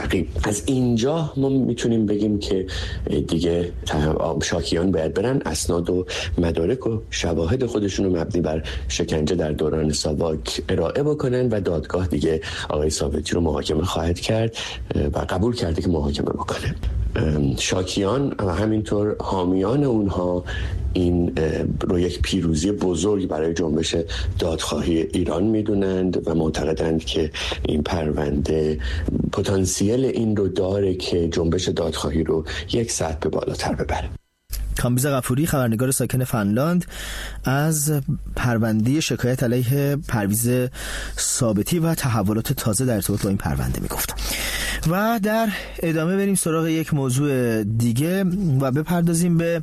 شرقی. از اینجا ما میتونیم بگیم که دیگه شاکیان باید برن اسناد و مدارک و شواهد خودشون رو مبنی بر شکنجه در دوران ساواک ارائه بکنن و دادگاه دیگه آقای ثابتی رو محاکمه خواهد کرد و قبول کرده که محاکمه بکنه. شاکیان و همینطور حامیان اونها این رو یک پیروزی بزرگ برای جنبش دادخواهی ایران میدونند و معتقدند که این پرونده پتانسیل این رو داره که جنبش دادخواهی رو یک سطح به بالاتر ببره. کامبیز غفوری، خبرنگار ساکن فنلاند، از پرونده شکایت علیه پرویز ثابتی و تحولات تازه در ارتباط با این پرونده میگفت. و در ادامه بریم سراغ یک موضوع دیگه و بپردازیم به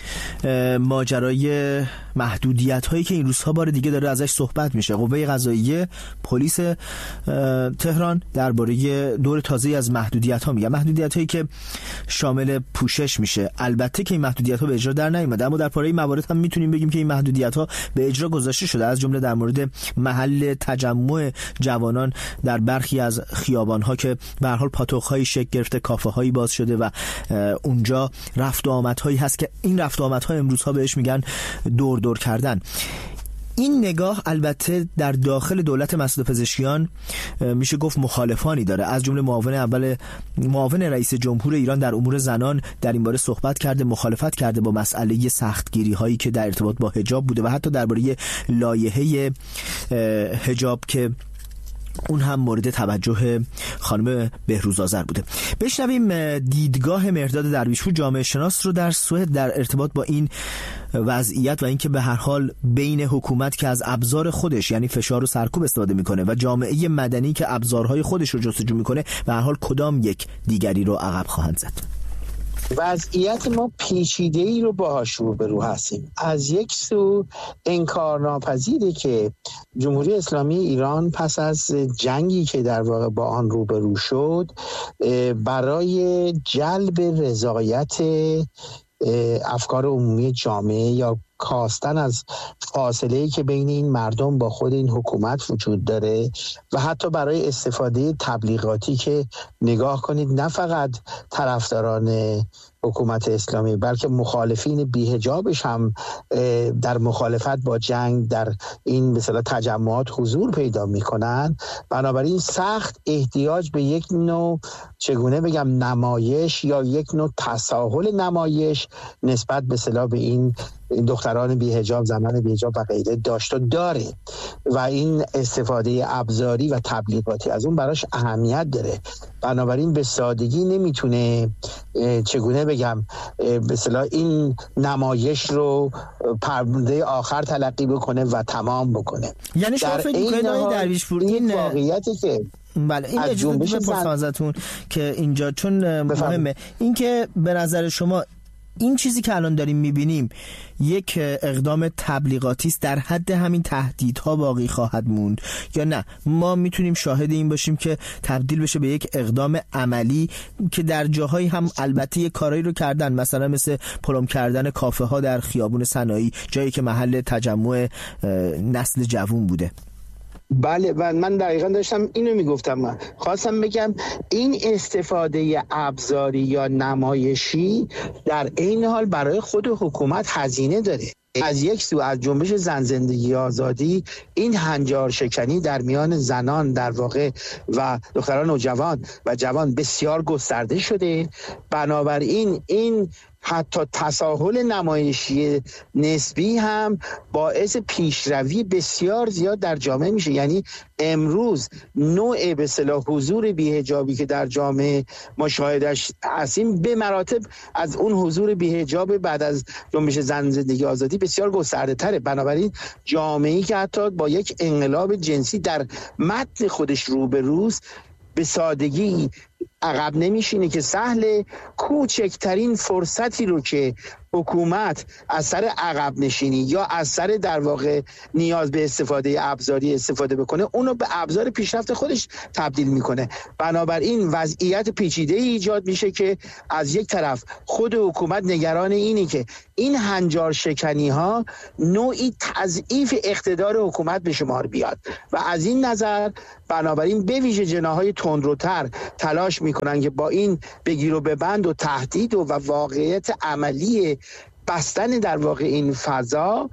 ماجرای محدودیت هایی که این روزها بار دیگه داره ازش صحبت میشه. قوه قضاییه، پلیس تهران درباره دور تازه‌ای از محدودیت ها میگه، محدودیت هایی که شامل پوشش میشه. البته که این محدودیت ها به اجرا در نیامده، اما در پاره موارد هم میتونیم بگیم که این محدودیت ها به اجرا گذاشته شده، از جمله در مورد محل تجمع جوانان در برخی از خیابان ها که به هر حال پاتوق هایی شکل گرفته، کافه هایی باز شده و اونجا رفت و آمد هایی هست که این رفت و آمد ها امروز ها بهش میگن دور کردن. این نگاه البته در داخل دولت مسعود پزشکیان میشه گفت مخالفانی داره، از جمله معاون رئیس جمهور ایران در امور زنان در این باره صحبت کرده، مخالفت کرده با مسئله سختگیری هایی که در ارتباط با حجاب بوده و حتی درباره لایحه حجاب که اون هم مورد توجه خانم بهروز آذر بوده. بشنویم دیدگاه مهرداد درویشپور، جامعه شناس رو در سوئد در ارتباط با این وضعیت و اینکه به هر حال بین حکومت که از ابزار خودش یعنی فشار و سرکوب استفاده میکنه و جامعه مدنی که ابزارهای خودش رو جستجو میکنه به هر حال کدام یک دیگری رو عقب خواهند زد. وضعیت ما پیچیده‌ای رو باهاش روبرو هستیم. از یک سو انکارناپذیره که جمهوری اسلامی ایران پس از جنگی که در واقع با آن روبرو شد برای جلب رضایت افکار عمومی جامعه یا کاستن از فاصله‌ای که بین این مردم با خود این حکومت وجود داره و حتی برای استفاده تبلیغاتی که نگاه کنید نه فقط طرفداران حکومت اسلامی بلکه مخالفین بی‌حجابش هم در مخالفت با جنگ در این مثلا تجمعات حضور پیدا میکنن. بنابراین سخت احتیاج به یک نوع چگونه بگم نمایش یا یک نوع تساهل نمایش نسبت به اصطلاح به این دختران بی‌حجاب، زنان بی‌حجاب و غیره داشت و داره و این استفاده ابزاری و تبلیغاتی از اون براش اهمیت داره. بنابراین به سادگی نمیتونه چگونه بگم به اصطلاح این نمایش رو پرونده آخر تلقی بکنه و تمام بکنه. یعنی شما فکر می‌کنید آقای درویشپور این واقعیتی که بله این اجازه بپرسم ازتون که اینجا چون مهمه این که به نظر شما این چیزی که الان داریم میبینیم یک اقدام تبلیغاتی است در حد همین تهدیدها باقی خواهد موند یا نه ما میتونیم شاهد این باشیم که تبدیل بشه به یک اقدام عملی که در جاهایی هم البته یک کارایی رو کردن، مثلا مثل پلم کردن کافه ها در خیابون صنایع، جایی که محل تجمع نسل جوان بوده؟ بله و من دقیقا داشتم اینو میگفتم، خواستم بگم این استفاده ابزاری یا نمایشی در این حال برای خود حکومت هزینه داره. از یک سو از جنبش زن زندگی آزادی این هنجار شکنی در میان زنان در واقع و دختران و جوان بسیار گسترده شده. بنابراین این حتی تساهل نمایشی نسبی هم باعث پیشروی بسیار زیاد در جامعه میشه. یعنی امروز نوع به اصطلاح حضور بی‌حجابی که در جامعه ما شاهدش هستیم به مراتب از اون حضور بی‌حجاب بعد از جنبش زن زندگی آزادی بسیار گسترده تره. بنابراین جامعه‌ای که حتی با یک انقلاب جنسی در متن خودش روبروست به سادگی عقب نمیشینه که سهل کوچکترین فرصتی رو که حکومت از سر عقب نشینی یا از سر در واقع نیاز به استفاده ابزاری استفاده بکنه، اونو به ابزار پیشرفت خودش تبدیل میکنه. بنابراین وضعیت پیچیده ایجاد میشه که از یک طرف خود حکومت نگران اینه که این هنجار شکنی ها نوعی تضعیف اقتدار حکومت به شمار بیاد و از این نظر بنابراین به ویژه جناح‌های تندروتر تلاش میکنن که با این بگیر و ببند و تهدید و واقعیت عملی بستن در واقع این فضا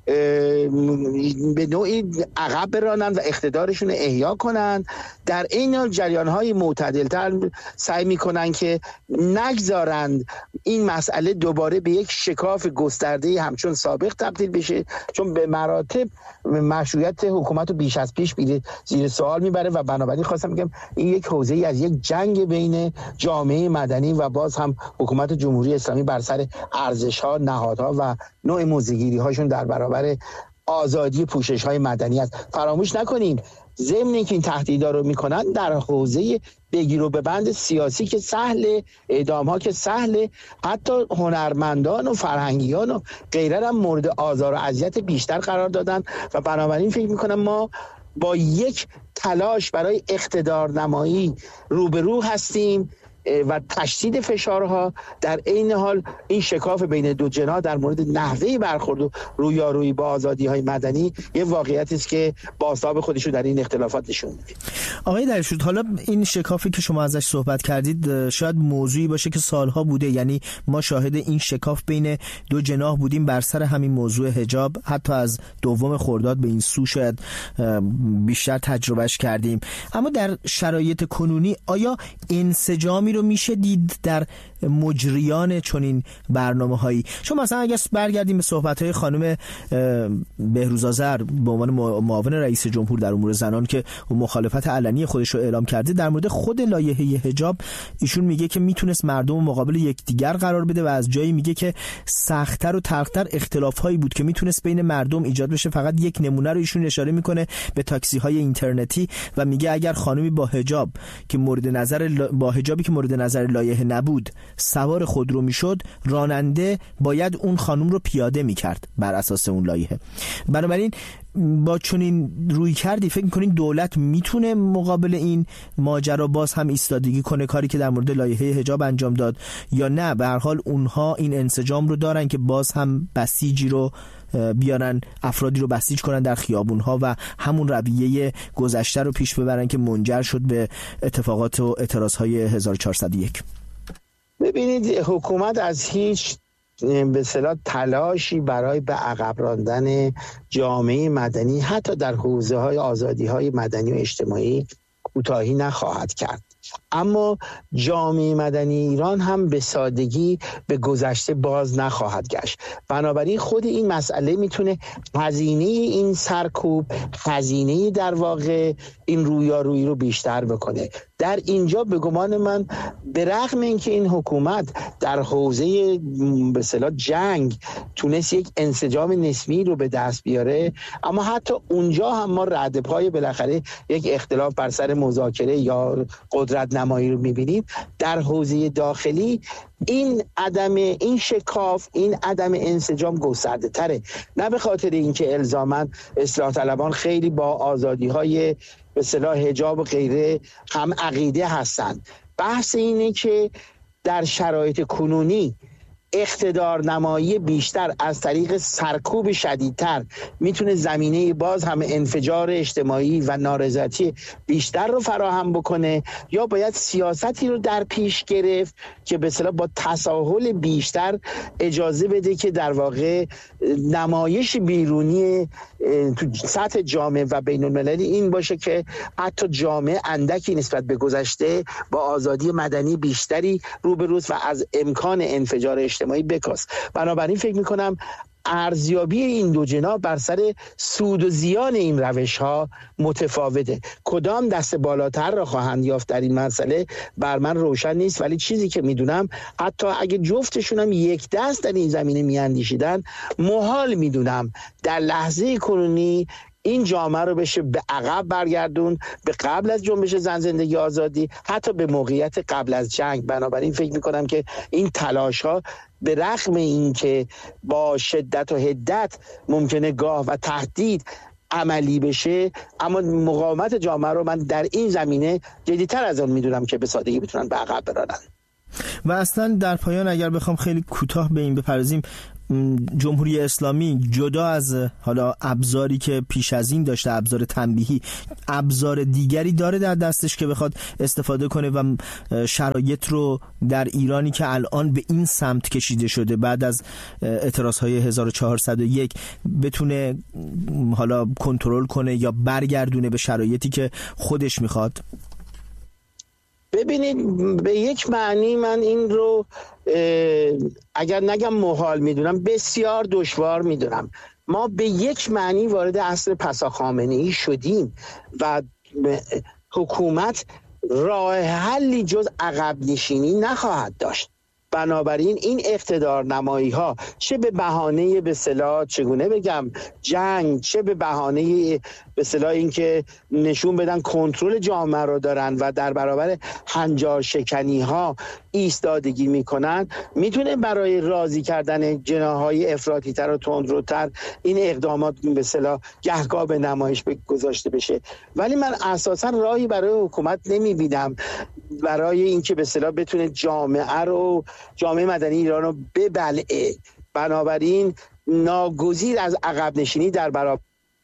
به نوعی عقب برانن و اقتدارشون احیا کنن. در این جریان‌های معتدل‌تر سعی میکنن که نگذارند این مسئله دوباره به یک شکاف گسترده همچون سابق تبدیل بشه، چون به مراتب مشروعیت حکومت رو بیش از پیش زیر سوال میبره و بنابراین خواستم بگم این یک حوزه‌ای از یک جنگ بین جامعه مدنی و باز هم حکومت جمهوری اسلامی بر سر ارزش‌ها، نهادها و نوع موضع‌گیری‌هاشون در برابر آزادی پوشش‌های مدنی است. فراموش نکنیم ضمن اینکه این تهدیدها رو میکنن در حوزه بگیر و ببند سیاسی که سهل، اعدام‌ها که سهل، حتی هنرمندان و فرهنگیان و غیره هم مورد آزار و اذیت بیشتر قرار دادن و بنابراین فکر میکنم ما با یک تلاش برای اقتدار نمایی روبرو هستیم و تشدید فشارها. در عین حال این شکاف بین دو جناح در مورد نحوه برخورد و رویارویی با آزادی‌های مدنی یه واقعیتی است که بازتاب خودش رو در این اختلافات نشون میده. آقای دریوش، حالا این شکافی که شما ازش صحبت کردید شاید موضوعی باشه که سالها بوده، یعنی ما شاهد این شکاف بین دو جناح بودیم بر سر همین موضوع حجاب، حتی از 2 خرداد به این سو شاید بیشتر تجربهش کردیم. اما در شرایط کنونی آیا انسجامی رو میشه دید در مجریان چنین برنامه‌هایی؟ چون مثلا اگر برگردیم به صحبت‌های خانم بهروز آذر به عنوان معاون رئیس جمهور در امور زنان که مخالفت علنی خودش رو اعلام کرده در مورد خود لایحه حجاب، ایشون میگه که میتونست مردم مقابل یکدیگر قرار بده و از جایی میگه که سخت‌تر و تلخ‌تر اختلاف‌هایی بود که میتونست بین مردم ایجاد بشه. فقط یک نمونه رو ایشون اشاره میکنه به تاکسی‌های اینترنتی و میگه اگر خانمی با حجابی که مورد نظر لایحه نبود سوار خودرو میشد، راننده باید اون خانم رو پیاده میکرد بر اساس اون لایحه. بنابراین با چنین روی کردی فکر میکنین دولت میتونه مقابل این ماجرا باز هم ایستادگی کنه، کاری که در مورد لایحه حجاب انجام داد، یا نه به هر حال اونها این انسجام رو دارن که باز هم بسیجی رو بیارن، افرادی رو بسیج کنن در خیابونها و همون رویه گذشته رو پیش ببرن که منجر شد به اتفاقات و اعتراضهای 1401؟ ببینید حکومت از هیچ به اصطلاح تلاشی برای به عقب راندن جامعه مدنی حتی در حوزه‌های آزادی‌های مدنی و اجتماعی کوتاهی نخواهد کرد. اما جامعه مدنی ایران هم به سادگی به گذشته باز نخواهد گشت. بنابراین خود این مسئله میتونه هزینه این سرکوب، هزینه در واقع این رویارویی رو بیشتر بکنه. در اینجا به گمان من به رغم اینکه این حکومت در حوزه به اصطلاح جنگ تونست یک انسجام نسبی رو به دست بیاره، اما حتی اونجا هم ما رد پای بالاخره یک اختلاف بر سر مذاکره یا قدرت نمایی رو میبینیم. در حوزه داخلی این شکاف، این عدم انسجام گسترده تره، نه به خاطر اینکه الزاماً اصلاح طلبان خیلی با آزادی‌های به اصطلاح حجاب و غیره هم عقیده هستند. بحث اینه که در شرایط کنونی اقتدار نمایی بیشتر از طریق سرکوب شدیدتر میتونه زمینه باز هم انفجار اجتماعی و نارضایتی بیشتر رو فراهم بکنه، یا باید سیاستی رو در پیش گرفت که به اصطلاح با تساهل بیشتر اجازه بده که در واقع نمایش بیرونی تو سطح جامعه و بین المللی این باشه که حتی جامعه اندکی نسبت به گذشته با آزادی مدنی بیشتری روبروست و از امکان انفجار اجتماعی بکاست. بنابراین فکر میکنم ارزیابی این دو جناح بر سر سود و زیان این روش ها متفاوته. کدام دست بالاتر را خواهند یافت در این مسئله بر من روشن نیست، ولی چیزی که میدونم حتی اگه جفتشون هم یک دست در این زمینه میاندیشیدن، محال میدونم در لحظه کنونی این جامعه رو بشه به عقب برگردون، به قبل از جنبش زن زندگی آزادی، حتی به موقعیت قبل از جنگ. بنابراین فکر میکنم که این تلاش ها به رغم این که با شدت و حدت ممکنه گاه و تهدید عملی بشه، اما مقاومت جامعه رو من در این زمینه جدی‌تر از اون میدونم که به سادگی بتونن به عقب برانن. و اصلا در پایان اگر بخوام خیلی کوتاه به این بپردازیم، جمهوری اسلامی جدا از حالا ابزاری که پیش از این داشته، ابزار تنبیهی، ابزار دیگری داره در دستش که بخواد استفاده کنه و شرایط رو در ایرانی که الان به این سمت کشیده شده بعد از اعتراضهای 1401 بتونه حالا کنترل کنه یا برگردونه به شرایطی که خودش میخواد؟ ببینید، به یک معنی من این رو اگر نگم محال میدونم، بسیار دشوار میدونم. ما به یک معنی وارد عصر پساخامنه‌ای شدیم و حکومت راه حلی جز عقب نشینی نخواهد داشت. بنابراین این اقتدار نمایی ها، چه به بهانه به اصطلاح چگونه بگم جنگ، چه به بهانه به اصطلاح این که نشون بدن کنترل جامعه رو دارن و در برابر هنجار شکنی ها ایستادگی میکنن، میتونه برای راضی کردن جناحهای افراطی تر و تندروتر این اقدامات به اصطلاح گهگاه به نمایش گذاشته بشه. ولی من اساسا راهی برای حکومت نمیبینم برای اینکه به اصطلاح بتونه جامعه مدنی ایران رو ببلعه. بنابراین ناگزیر از عقب نشینی در برابر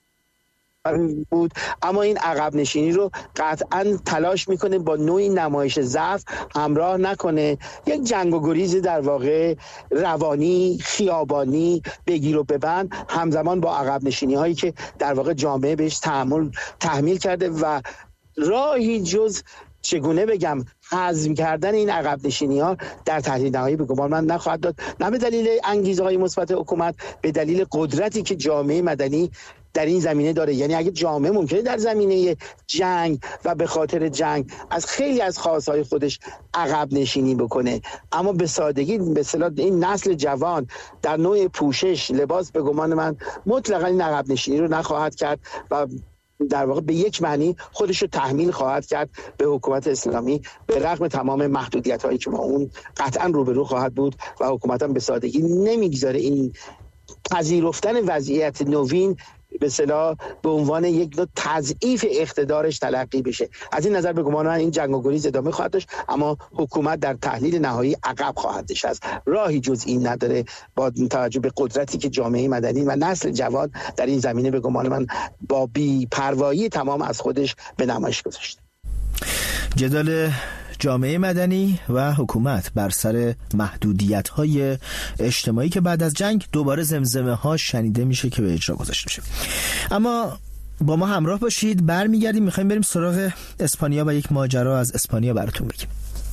بود، اما این عقب نشینی رو قطعا تلاش میکنه با نوعی نمایش ضعف همراه نکنه، یک جنگ و گریز در واقع روانی خیابانی بگیر و ببند، همزمان با عقب نشینی هایی که در واقع جامعه بهش تحمیل کرده و راهی جز چگونه بگم هضم کردن این عقب نشینی ها در تحلیل نهایی به گمان من نخواهد داد، نه به دلیل انگیزه های مثبت حکومت، به دلیل قدرتی که جامعه مدنی در این زمینه داره. یعنی اگه جامعه ممکنه در زمینه جنگ و به خاطر جنگ از خیلی از خواستهای خودش عقب نشینی بکنه، اما به سادگی به اصطلاح این نسل جوان در نوع پوشش لباس به گمان من مطلقاً این عقب نشینی رو نخواهد کرد و در واقع به یک معنی خودش رو تحمیل خواهد کرد به حکومت اسلامی، به رغم تمام محدودیت هایی که با اون قطعا روبرو خواهد بود و حکومت هم به سادگی نمیگذاره این پذیرفتن وضعیت نوین به اصطلاح به عنوان یک نوع تضعیف اقتدارش تلقی بشه. از این نظر به گمان من این جنگ و گریز ادامه خواهد داشت، اما حکومت در تحلیل نهایی عقب خواهد نشست. راهی جز این نداره با توجه به قدرتی که جامعه مدنی و نسل جوان در این زمینه به گمان من با بی‌پروایی تمام از خودش به نمایش گذاشته. جدال جامعه مدنی و حکومت بر سر محدودیت‌های اجتماعی که بعد از جنگ دوباره زمزمه ها شنیده میشه که به اجرا گذاشته میشه. اما با ما همراه باشید، برمیگردیم، میخوایم بریم سراغ اسپانیا و یک ماجرا از اسپانیا براتون بگیم.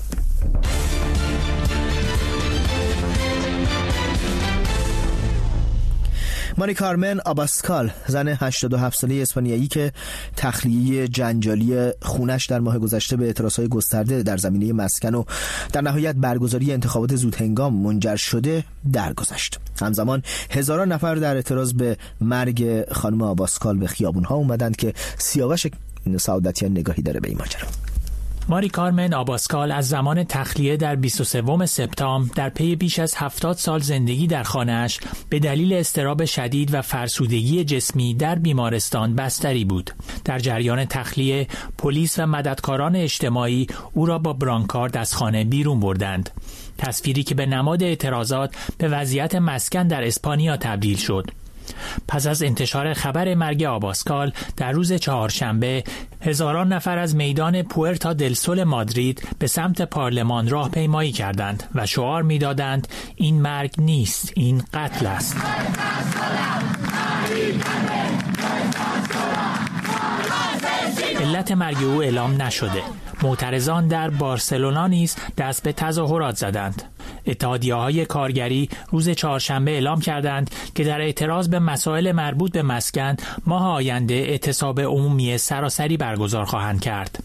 ماری کارمن آباسکال، زن 87 ساله اسپانیایی که تخلیه جنجالی خونش در ماه گذشته به اعتراضهای گسترده در زمینه مسکن و در نهایت برگزاری انتخابات زودهنگام منجر شده درگذشت. همزمان هزاران نفر در اعتراض به مرگ خانم آباسکال به خیابون‌ها اومدند که سیاوش سعادتیان نگاهی داره به این ماجرا. ماری کارمن آباسکال از زمان تخلیه در 23 سپتامبر در پی بیش از 70 سال زندگی در خانه‌اش به دلیل اضطراب شدید و فرسودگی جسمی در بیمارستان بستری بود. در جریان تخلیه، پلیس و مددکاران اجتماعی او را با برانکارد از خانه بیرون بردند. تصویری که به نماد اعتراضات به وضعیت مسکن در اسپانیا تبدیل شد. پس از انتشار خبر مرگ آباسکال در روز چهارشنبه، هزاران نفر از میدان پوئرتا دل سول مادرید به سمت پارلمان راهپیمایی کردند و شعار می‌دادند این مرگ نیست، این قتل است. علت مرگ او اعلام نشده. معترضان در بارسلونا نیز دست به تظاهرات زدند. اتحادیه‌های کارگری روز چهارشنبه اعلام کردند که در اعتراض به مسائل مربوط به مسکن ماه آینده اعتصاب عمومی سراسری برگزار خواهند کرد.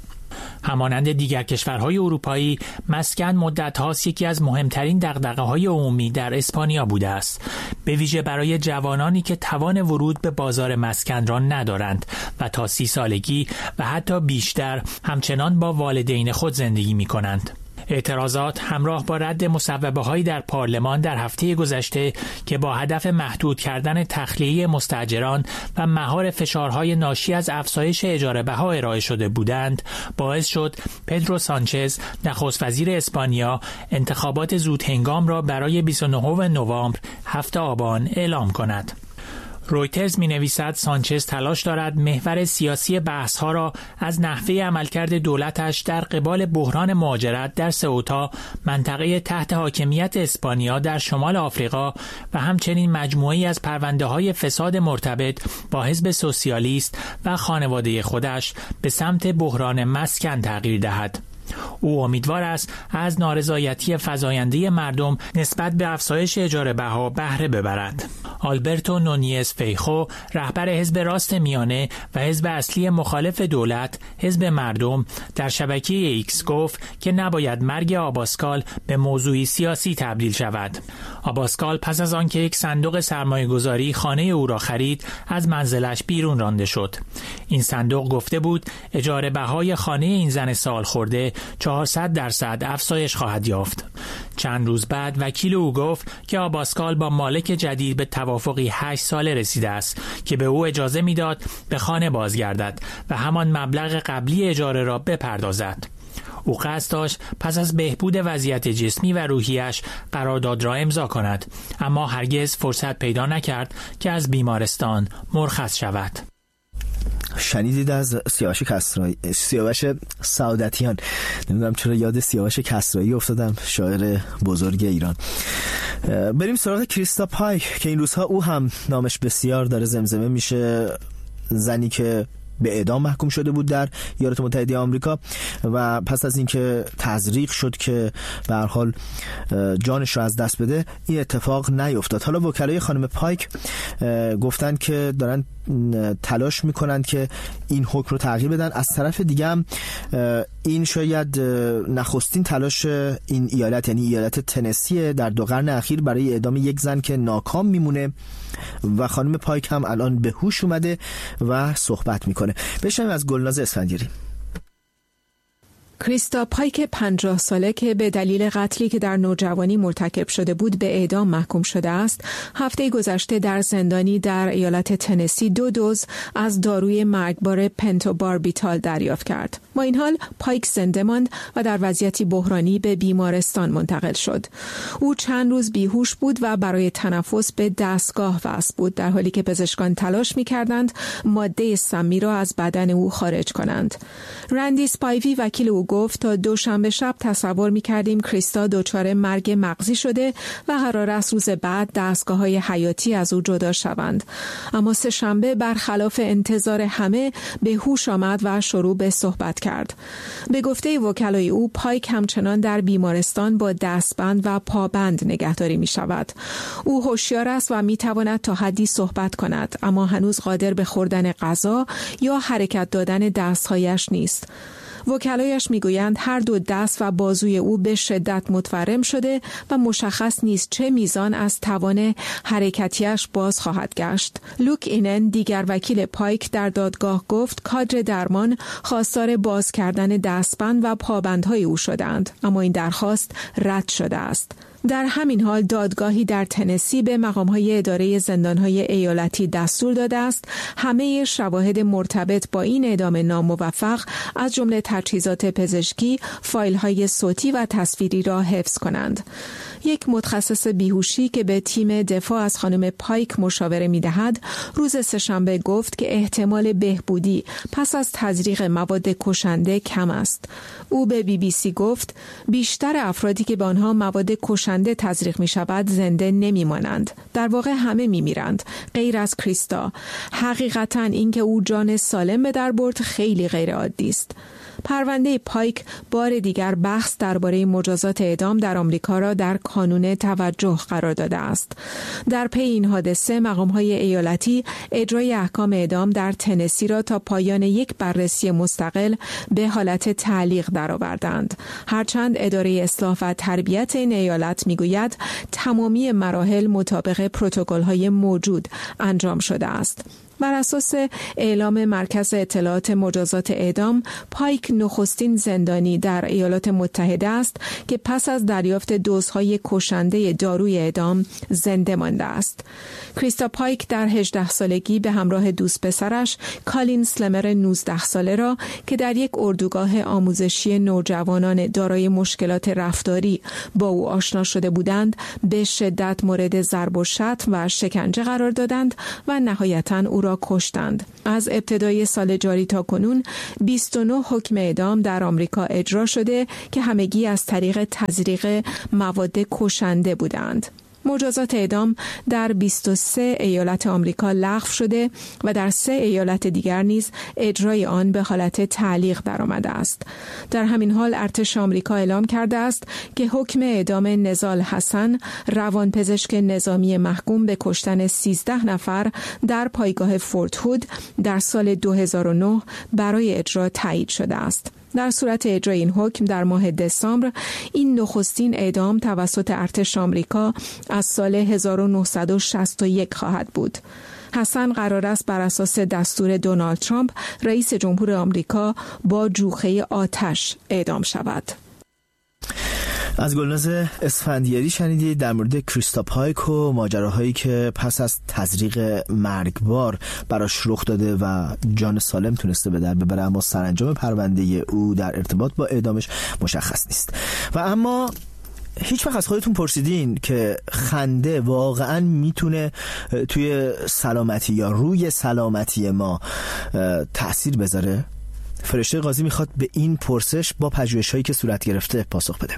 همانند دیگر کشورهای اروپایی، مسکن مدت هاست یکی از مهمترین دغدغه‌های عمومی در اسپانیا بوده است، به ویژه برای جوانانی که توان ورود به بازار مسکن را ندارند و تا 30 سالگی و حتی بیشتر همچنان با والدین خود زندگی می‌کنند. اعتراضات همراه با رد مصوبه‌هایی در پارلمان در هفته گذشته که با هدف محدود کردن تخلیه مستاجران و مهار فشارهای ناشی از افزایش اجاره بها ارائه شده بودند، باعث شد پدرو سانچز نخست وزیر اسپانیا انتخابات زودهنگام را برای 29 نوامبر 7 آبان اعلام کند. رویترز می‌نویسد سانچز تلاش دارد محور سیاسی بحث‌ها را از نحوه عملکرد دولتش در قبال بحران مهاجرت در سئوتا، منطقه تحت حاکمیت اسپانیا در شمال آفریقا و همچنین مجموعه‌ای از پرونده‌های فساد مرتبط با حزب سوسیالیست و خانواده خودش به سمت بحران مسکن تغییر دهد. او امیدوار است از نارضایتی فزاینده مردم نسبت به افزایش اجاره بها بهره ببرد. آلبرتو نونیز فیخو، رهبر حزب راست میانه و حزب اصلی مخالف دولت، حزب مردم، در شبکه ایکس گفت که نباید مرگ آباسکال به موضوعی سیاسی تبدیل شود. آباسکال پس از آنکه یک صندوق سرمایه‌گذاری خانه او را خرید، از منزلش بیرون رانده شد. این صندوق گفته بود اجاره بهای خانه این زن سال خورده 400% افزایش خواهد یافت. چند روز بعد وکیل او گفت که آباسکال با مالک جدید به توافقی 8 ساله رسیده است که به او اجازه میداد به خانه بازگردد و همان مبلغ قبلی اجاره را بپردازد. او قصد داشت پس از بهبود وضعیت جسمی و روحیش قرارداد را امضا کند، اما هرگز فرصت پیدا نکرد که از بیمارستان مرخص شود. شنیدید از سیاوش سعادتیان. نمیدونم چرا یاد سیاوش کسرایی افتادم، شاعر بزرگ ایران. بریم سراغ کریستا پایک که این روزها او هم نامش بسیار داره زمزمه میشه. زنی که به اعدام محکوم شده بود در ایالات متحده آمریکا و پس از اینکه تزریق شد که به هر حال جانش را از دست بده، این اتفاق نیفتاد. حالا وکلای خانم پایک گفتن که دارن تلاش میکنن که این حکم رو تغییر بدن. از طرف دیگه هم این شاید نخستین تلاش این ایالت، یعنی ایالت تنسی، در 2 قرن اخیر برای اعدام یک زن که ناکام میمونه و خانم پایک هم الان به هوش اومده و صحبت میکنه. بشنویم از گلناز اسفندیاری. کریستا پایک 50 ساله که به دلیل قتلی که در نوجوانی مرتکب شده بود به اعدام محکوم شده است، هفته گذشته در زندانی در ایالت تنسی 2 دوز از داروی مرگبار پنتوباربیتال دریافت کرد. با این حال پایک زنده ماند و در وضعیتی بحرانی به بیمارستان منتقل شد. او چند روز بیهوش بود و برای تنفس به دستگاه وصل بود، در حالی که پزشکان تلاش می‌کردند ماده سمی را از بدن او خارج کنند. رندی سپایوی وکیل او گفت تا دوشنبه شب تصور می‌کردیم کریستا دچار مرگ مغزی شده و قرار است روز بعد دستگاه‌های حیاتی از او جدا شوند. اما سه‌شنبه برخلاف انتظار همه به هوش آمد و شروع به صحبت کرد. به گفته وکلای او، پایک همچنان در بیمارستان با دستبند و پابند نگهداری می‌شود. او هوشیار است و می‌تواند تا حدی صحبت کند، اما هنوز قادر به خوردن غذا یا حرکت دادن دست‌هایش نیست. وکلایش میگویند هر 2 دست و بازوی او به شدت متورم شده و مشخص نیست چه میزان از توان حرکتیش باز خواهد گشت. لوک اینن، دیگر وکیل پایک، در دادگاه گفت کادر درمان خواستار باز کردن دستبند و پابندهای او شدند، اما این درخواست رد شده است. در همین حال دادگاهی در تنسی به مقام‌های اداره زندان‌های ایالتی دستور داده است همه شواهد مرتبط با این اعدام ناموفق از جمله تجهیزات پزشکی، فایل‌های صوتی و تصویری را حفظ کنند. یک متخصص بیهوشی که به تیم دفاع از خانم پایک مشاوره می‌دهد، روز سه‌شنبه گفت که احتمال بهبودی پس از تزریق مواد کشنده کم است. او به BBC گفت بیشتر افرادی که به آنها مواد کشنده تزریق می‌شود زنده نمی‌مانند. در واقع همه می‌میرند غیر از کریستا. حقیقتاً اینکه او جان سالم به در برد خیلی غیر عادی است. پرونده پایک بار دیگر بحث درباره مجازات اعدام در آمریکا را در قانون توجه قرار داده است. در پی این حادثه مقام‌های ایالتی اجرای احکام اعدام در تنسی را تا پایان یک بررسی مستقل به حالت تعلیق درآوردند. هرچند اداره اصلاح و تربیت این ایالت میگوید تمامی مراحل مطابق پروتکل‌های موجود انجام شده است. بر اساس اعلام مرکز اطلاعات مجازات اعدام، پایک نخستین زندانی در ایالات متحده است که پس از دریافت دوزهای کشنده داروی اعدام زنده مانده است. کریستا پایک در 18 سالگی به همراه دوست پسرش کالین سلمر 19 ساله را که در یک اردوگاه آموزشی نوجوانان دارای مشکلات رفتاری با او آشنا شده بودند، به شدت مورد ضرب و شتم و شکنجه قرار دادند و نهایتاً او را کشتند. از ابتدای سال جاری تا کنون 29 حکم اعدام در آمریکا اجرا شده که همگی از طریق تزریق مواد کشنده بودند. مجازات اعدام در 23 ایالت آمریکا لغو شده و در 3 ایالت دیگر نیز اجرای آن به حالت تعلیق درآمده است. در همین حال ارتش آمریکا اعلام کرده است که حکم اعدام نزال حسن، روانپزشک نظامی محکوم به کشتن 13 نفر در پایگاه فورت هود در سال 2009 برای اجرا تایید شده است. در صورت اجرای این حکم در ماه دسامبر، این نخستین اعدام توسط ارتش آمریکا از سال 1961 خواهد بود. حسن قرار است بر اساس دستور دونالد ترامپ رئیس جمهور آمریکا با جوخه آتش اعدام شود. از گلناز اسفندیاری شنیدید در مورد کریستا پایک و ماجراهایی که پس از تزریق مرگبار براش رخ داده و جان سالم تونسته به در ببره، اما سرانجام پرونده او در ارتباط با اعدامش مشخص نیست. و اما هیچ وقت از خودتون پرسیدین که خنده واقعا میتونه توی سلامتی یا روی سلامتی ما تأثیر بذاره؟ فرشته قاضی میخواد به این پرسش با پژوهش‌هایی که صورت گرفته پاسخ بده.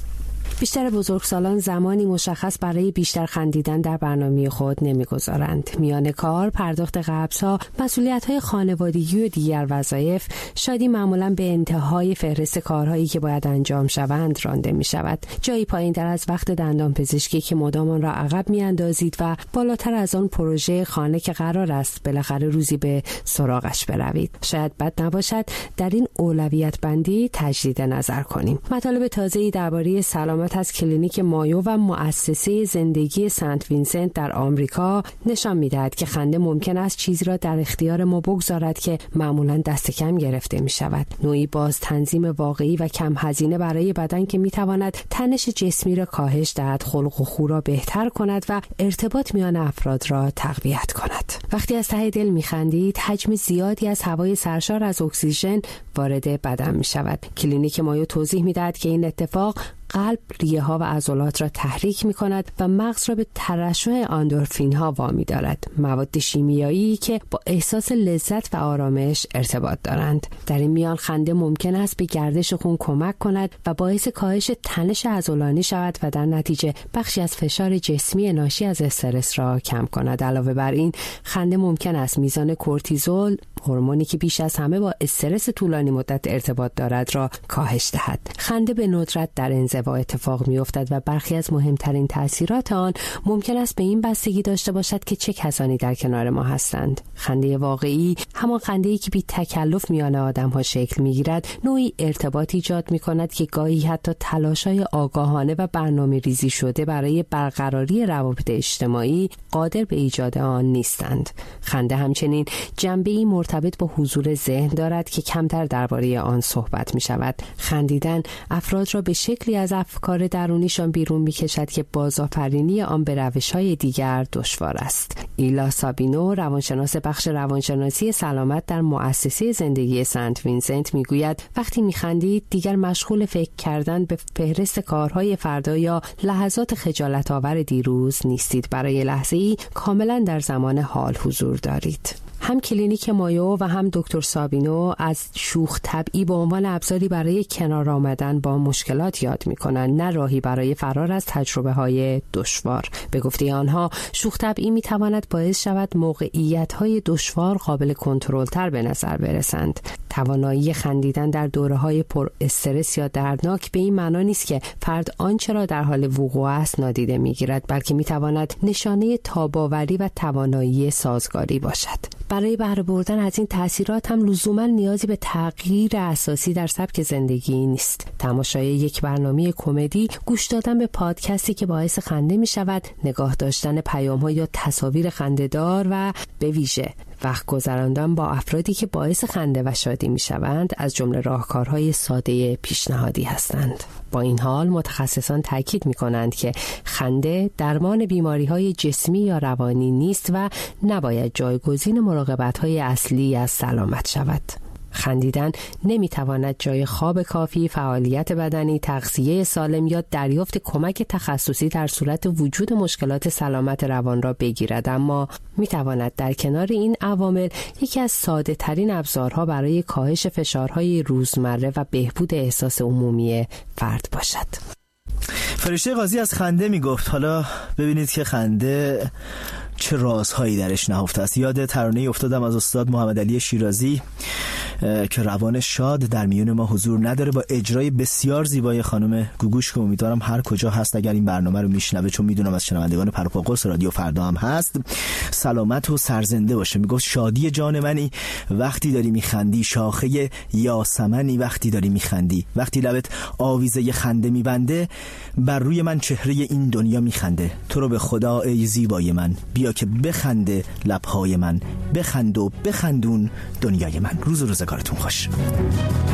بیشتر بزرگسالان زمانی مشخص برای بیشتر خندیدن در برنامه خود نمیگذارند. میان کار، پرداخت قبض‌ها، مسئولیت‌های خانوادگی و دیگر وظایف، شادی معمولاً به انتهای فهرست کارهایی که باید انجام شوند رانده می‌شود. جایی پایین‌تر از وقت دندانپزشکی که مدام آن را عقب می‌اندازید و بالاتر از آن پروژه خانه که قرار است بالاخره روزی به سراغش بروید. شاید بد نباشد در این اولویت بندی تجدید نظر کنیم. مطالب تازه‌ای درباره سلامت از کلینیک مایو و مؤسسه زندگی سنت وینسنت در آمریکا نشان می‌دهد که خنده ممکن است چیزی را در اختیار ما بگذارد که معمولاً دست کم گرفته می‌شود. نوعی باز تنظیم واقعی و کم هزینه برای بدن که می‌تواند تنش جسمی را کاهش دهد، خلق و خو را بهتر کند و ارتباط میان افراد را تقویت کند. وقتی از ته دل می‌خندید، حجم زیادی از هوای سرشار از اکسیژن وارد بدن می‌شود. کلینیک مایو توضیح می‌دهد که این اتفاق قلب، ریه ها و عضلات را تحریک می کند و مغز را به ترشح اندورفین ها وامی دارد، مواد شیمیایی که با احساس لذت و آرامش ارتباط دارند. در این میان خنده ممکن است به گردش خون کمک کند و باعث کاهش تنش عضلانی شود و در نتیجه بخشی از فشار جسمی ناشی از استرس را کم کند. علاوه بر این، خنده ممکن است میزان کورتیزول، هورمونی که بیش از همه با استرس طولانی مدت ارتباط دارد، را کاهش دهد. خنده به ندرت در انزوا اتفاق می‌افتد و برخی از مهمترین تأثیرات آن ممکن است به این بستگی داشته باشد که چه کسانی در کنار ما هستند. خنده واقعی، همان خنده‌ای که بی تکلف میان آدم‌ها شکل می‌گیرد، نوعی ارتباط ایجاد می‌کند که گاهی حتی تلاش‌های آگاهانه و برنامه‌ریزی شده برای برقراری روابط اجتماعی قادر به ایجاد آن نیستند. خنده همچنین جنبه‌ای مرتبط با حضور ذهن دارد که کمتر درباره آن صحبت می‌شود. خندیدن افراد را به شکلی از افکار درونیشان بیرون می‌کشد که بازآفرینی آن به روش‌های دیگر دشوار است. ایلا سابینو، روانشناس بخش روانشناسی سلامت در مؤسسه زندگی سنت وینسنت، میگوید وقتی می‌خندید دیگر مشغول فکر کردن به فهرست کارهای فردا یا لحظات خجالت‌آور دیروز نیستید. برای لحظه‌ای کاملاً در زمان حال حضور دارید. هم کلینیک مایو و هم دکتر سابینو از شوخ طبعی به عنوان ابزاری برای کنار آمدن با مشکلات یاد می‌کنند، نه راهی برای فرار از تجربه‌های دشوار. به گفته آنها شوخ طبعی می‌تواند باعث شود موقعیت‌های دشوار قابل کنترل‌تر به نظر برسند. توانایی خندیدن در دوره‌های پر استرس یا دردناک به این معنا نیست که فرد آنچه را در حال وقوع است نادیده می‌گیرد، بلکه می‌تواند نشانه تاب‌آوری و توانایی سازگاری باشد. برای بهره بردن از این تأثیرات هم لزوما نیازی به تغییر اساسی در سبک زندگی نیست. تماشای یک برنامه کمدی، گوش دادن به پادکستی که باعث خنده می‌شود، نگاه داشتن پیام‌ها یا تصاویر خنده‌دار و به ویژه وقت گذراندن با افرادی که باعث خنده و شادی می‌شوند از جمله راهکارهای ساده پیشنهادی هستند. با این حال متخصصان تاکید می‌کنند که خنده درمان بیماری‌های جسمی یا روانی نیست و نباید جایگزین مراقبت‌های اصلی از سلامت شود. خندیدن نمیتواند جای خواب کافی، فعالیت بدنی، تغذیه سالم یا دریافت کمک تخصصی در صورت وجود مشکلات سلامت روان را بگیرد، اما میتواند در کنار این عوامل یکی از ساده ترین ابزارها برای کاهش فشارهای روزمره و بهبود احساس عمومی فرد باشد. فرشته قاضی از خنده میگفت. حالا ببینید که خنده چه رازهایی درش نهفته است. یاد ترانه‌ای افتادم از استاد محمد علی شیرازی که روان شاد در میون ما حضور نداره، با اجرای بسیار زیبای خانم گوگوش که امیدوارم هر کجا هست اگر این برنامه رو میشنوه، چون میدونم از شنوندگان پروپاگورس رادیو فردا هم هست، سلامت و سرزنده باشه. میگفت شادی جان منی وقتی داری میخندی، شاخه یاسمنی وقتی داری میخندی، وقتی لبت آویزه خنده میبنده، بر روی من چهره این دنیا میخنده. تو رو به خدا ای زیبای من، بیا که بخنده لبهای من، بخند و بخندون دنیای من. روز و روزگارتون خوش.